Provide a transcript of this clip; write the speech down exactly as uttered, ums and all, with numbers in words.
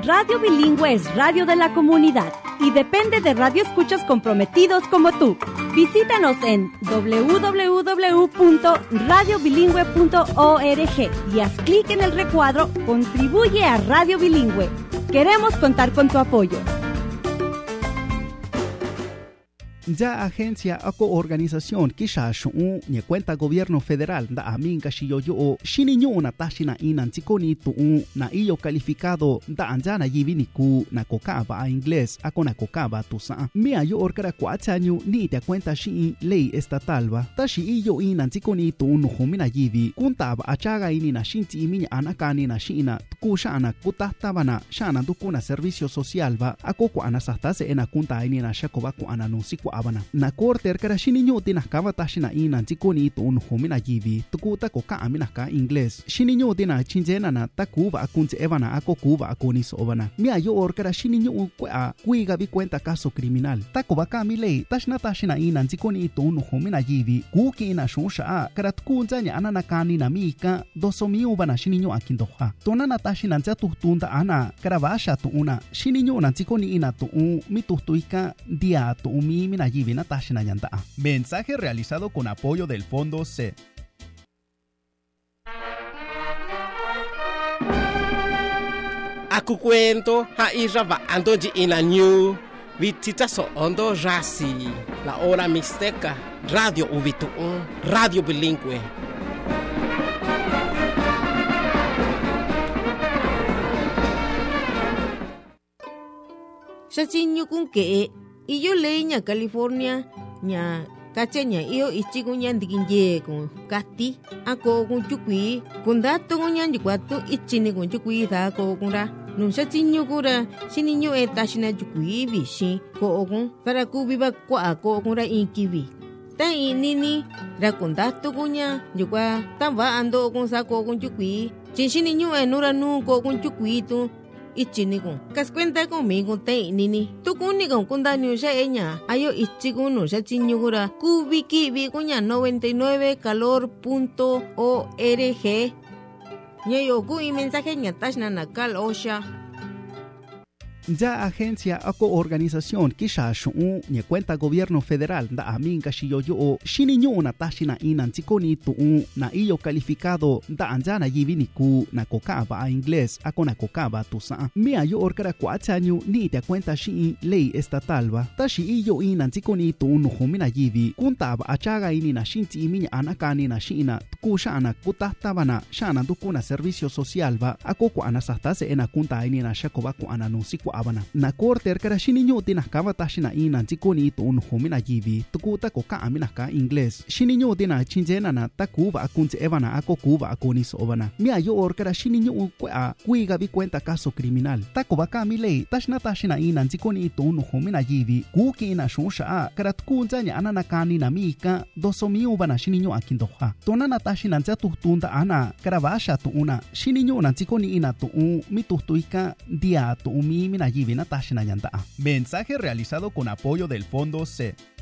Radio Bilingüe es radio de la comunidad y depende de radioescuchas comprometidos como tú. Visítanos en doble u doble u doble u punto radio bilingüe punto org y haz clic en el recuadro Contribuye a Radio Bilingüe. Queremos contar con tu apoyo. Ya agencia o organización kisha shu ni cuenta gobierno federal da amin kashiyo yo shininyo na tashina inan tikoni tu na iyo calificado da anjana yivini ku na kokaba a inglés ako na kokaba tu sa mi ayo orkara kwatsanyu ni te cuenta shi ley estatal ba tashi iyo inan tikoni tu no humina yivi kuntaba achaga ini na shinti iminya anakani na shina kushana kutahtabana shana dukuna servicio social ba ako ko anasastase ena kunta ini na shakoba ku ananusi abana na corte erkara shininyo tinas kava tashina ina tikoni to un homina yivi tukuta ko ka amina ka inglés shininyo tina chinjena na takuva akunze evana ako kuva akonis obana mi ayo orkara shininyo kwa kuiga bi cuenta caso criminal takoba ka mi lei tashna tashina ina tikoni to un homina yivi kuki ina shusha karat kunzanya anana kani na mika dosomi ubana shininyo akindoha tonana tashina nzatu tunda ana karavasha tu una shininyo na tikoni ina to un mitutuika dia to umi mina Mensaje realizado con apoyo del Fondo C. Aku cuento ha iraba andoji ina new vitita so ondo rasi la hora mixteca radio ubitu radio bilingüe. Shachinyo kun ke iyo ley nya California nya kachenya iyo ichigo nya ndiginje con kati ako kun chukui kun dato nya ndikwatu ichini kun chukui da ko kunra nun shachinyo kura shininyo etashina chukui bishi ko kun para kubiba kwa ko kunra inkibi ta inini ra kun dato kunya yukwa tamba ando kun sa ko kun chukui chinshininyo enura nu ko kun chukui tu ichinigun kas cuenta conmigo te nini tukunigun kundanyo sha enya ayo ichiguno sha chinyugura kubiki bigunya noventa y nueve calor punto org nyeyo ku i mensaje nya tashna nakal osha. Ya agencia o organización kisha shu ni cuenta gobierno federal da amin kashiyo yo shininyo na tashina inan tikoni tu na iyo calificado da anjana yivini ku na kokaba a inglés ako na kokaba tu sa mi ayo orkara kwatsanyu ni te cuenta shi ley estatal ba tashi iyo inan tikoni tu no humina yivi kuntaba achaga ini na shinti iminya anakani na shina kushana kutahtabana shana dukuna servicio social ba ako ko anasastase ena kunta ini na shakoba ku ananusi abana na corte erkara shininyo tinas kava tashina ina tikoni to un homina yivi tukuta ko ka amina ka inglés shininyo tina chinjena na takuva akunze evana ako kuva akonis obana mi ayo orkara shininyo kwa kuiga bi cuenta caso criminal takoba ka mi lei tashna tashina ina tikoni to un homina yivi kuki ina shusha karat kunzanya anana kani na mika dosomi ubana shininyo akindoha tonana tashina nzatu tunda ana karavasha tu una shininyo na tikoni ina to un mitutuika dia to umi mina. Mensaje realizado con apoyo del Fondo C.